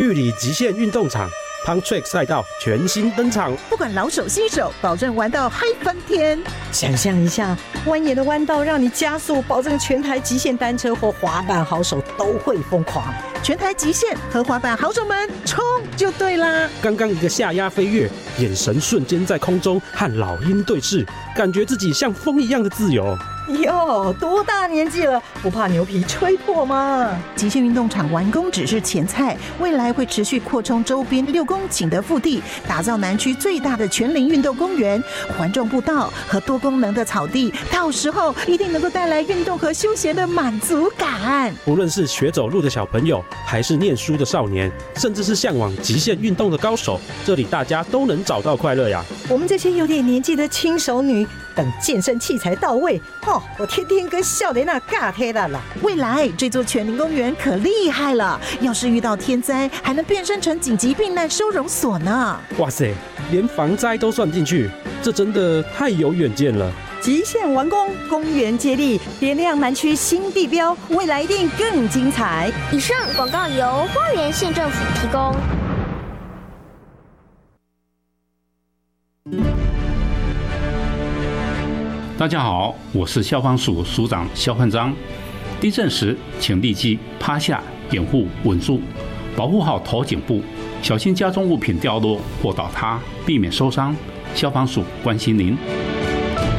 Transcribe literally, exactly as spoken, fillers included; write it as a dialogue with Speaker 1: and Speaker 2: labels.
Speaker 1: 玉里极限运动场 Pump Track 赛道全新登场，
Speaker 2: 不管老手新手，保证玩到嗨翻天。
Speaker 3: 想象一下，蜿蜒的弯道让你加速，保证全台极限单车或滑板好手都会疯狂。
Speaker 2: 全台极限和滑板好手们冲就对啦！
Speaker 1: 刚刚一个下压飞跃，眼神瞬间在空中和老鹰对视，感觉自己像风一样的自由。
Speaker 3: 哟，多大年纪了，不怕牛皮吹破吗？
Speaker 2: 极限运动场完工只是前菜，未来会持续扩充周边六公顷的腹地，打造南区最大的全龄运动公园、环状步道和多功能的草地。到时候一定能够带来运动和休闲的满足感。
Speaker 1: 无论是学走路的小朋友，还是念书的少年，甚至是向往极限运动的高手，这里大家都能找到快乐呀。
Speaker 3: 我们这些有点年纪的轻熟女，等健身器材到位，哦，我天天跟少年那尬贴了啦。
Speaker 2: 未来这座全龄公园可厉害了，要是遇到天灾，还能变身成紧急避难收容所呢。
Speaker 1: 哇塞，连防灾都算进去，这真的太有远见了。
Speaker 3: 极限完工，公园接力，点亮南区新地标，未来一定更精彩。
Speaker 4: 以上广告由花莲县政府提供。
Speaker 5: 大家好，我是消防署署长肖焕章。地震时，请立即趴下，掩护稳住，保护好头颈部，小心家中物品掉落或倒塌，避免受伤。消防署关心您。